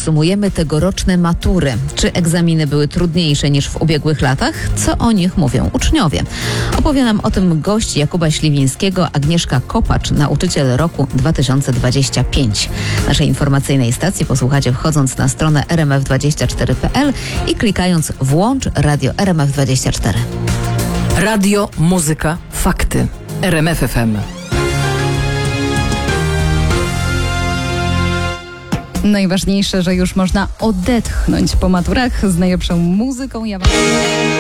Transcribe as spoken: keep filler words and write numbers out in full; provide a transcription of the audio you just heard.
podsumujemy tegoroczne matury. Czy egzaminy były trudniejsze niż w ubiegłych latach? Co o nich mówią uczniowie? Opowie nam o tym gość Jakuba Śliwińskiego, Agnieszka Kopacz, nauczyciel roku dwa tysiące dwudziesty piąty. Naszej informacyjnej stacji posłuchacie wchodząc na stronę r m f dwadzieścia cztery kropka p l i klikając Włącz Radio R M F dwadzieścia cztery. Radio, muzyka, fakty. R M F F M. Najważniejsze, że już można odetchnąć po maturach z najlepszą muzyką. Ja wam...